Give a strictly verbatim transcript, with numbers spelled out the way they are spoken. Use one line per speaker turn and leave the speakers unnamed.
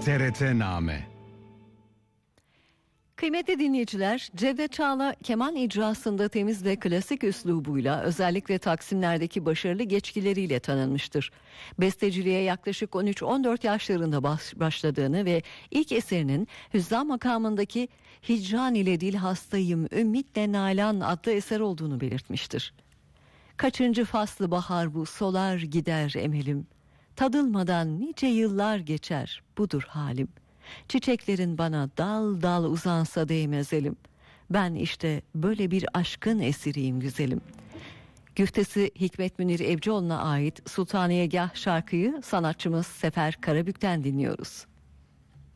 T R T Name.
Kıymetli dinleyiciler, Cevdet Çağla keman icrasında temiz ve klasik üslubuyla özellikle Taksimler'deki başarılı geçkileriyle tanınmıştır. Besteciliğe yaklaşık on üç on dört yaşlarında başladığını ve ilk eserinin Hüzzam makamındaki Hicran ile dil hastayım ümmitle nalan adlı eser olduğunu belirtmiştir. Kaçıncı faslı bahar bu, solar gider emelim. Tadılmadan nice yıllar geçer, budur halim. Çiçeklerin bana dal dal uzansa değmez elim. Ben işte böyle bir aşkın esiriyim güzelim. Güftesi Hikmet Münir Evcioğlu'na ait Sultaniyegah şarkıyı sanatçımız Sefer Karabük'ten dinliyoruz.